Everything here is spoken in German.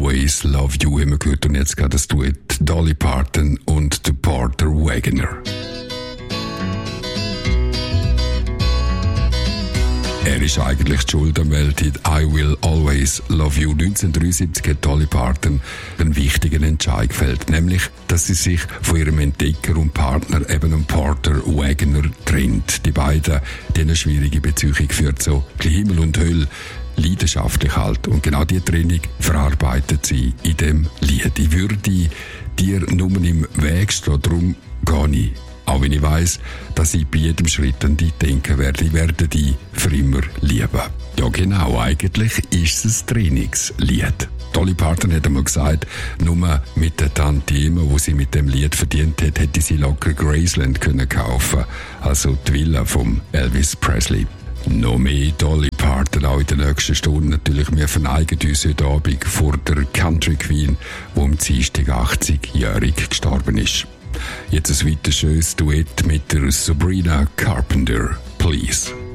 Always Love You haben wir gehört und jetzt geht das Duett Dolly Parton und The Porter Wagoner. Er ist eigentlich die Schuld am Welthit I Will Always Love You. 1973 hat Dolly Parton einen wichtigen Entscheid gefällt, nämlich, dass sie sich von ihrem Entdecker und Partner, eben dem Porter Wagoner, trennt. Die beiden, die eine schwierige Beziehung geführt, so wie Himmel und Hölle, leidenschaftlich halt. Und genau diese Trennung verarbeitet sie in dem Lied. Ich würde dir nur im Weg stehen, darum gehe ich. Auch wenn ich weiss, dass ich bei jedem Schritt an dich denken werde. Ich werde dich für immer lieben. Ja genau, eigentlich ist es ein Trainingslied. Dolly Parton hat einmal gesagt, nur mit den Tantiemen, die sie mit dem Lied verdient hat, hätte sie locker Graceland können kaufen, also die Villa von Elvis Presley. Noch mehr Dolly Parton auch in den nächsten Stunden. Natürlich, wir verneigen uns heute Abend vor der Country Queen, die am Dienstag 80-jährig gestorben ist. Jetzt ein weiteres schönes Duett mit der Sabrina Carpenter. Please.